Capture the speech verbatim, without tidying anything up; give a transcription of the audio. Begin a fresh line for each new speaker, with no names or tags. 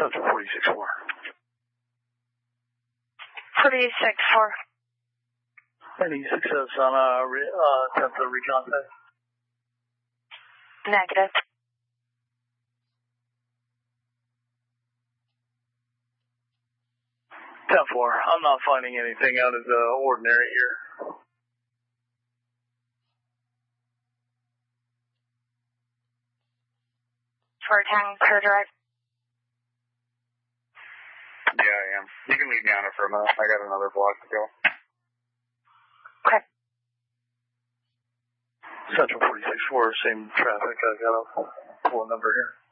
Central forty-six four.
forty-six four.
Any success on uh, re, uh, attempt to recontact?
Negative.
ten four. I'm not finding anything out of the ordinary here.
For ten, clear direct.
Yeah, I am. You can leave me on it for a minute. I got another block to go.
Okay.
Central forty-six four, same traffic. I got a full number here.